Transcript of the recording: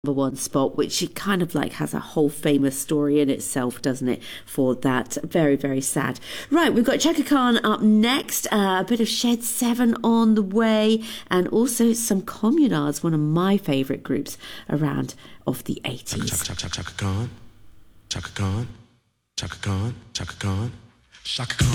number one spot, which it kind of like has a whole famous story in itself, doesn't it, for that. Very, very sad. Right, we've got Chaka Khan up next, a bit of Shed 7 on the way, and also some Communards, one of my favourite groups around of the 80s. Chaka Khan, Chaka Khan, Chaka Khan, Chaka Khan, Chaka Khan.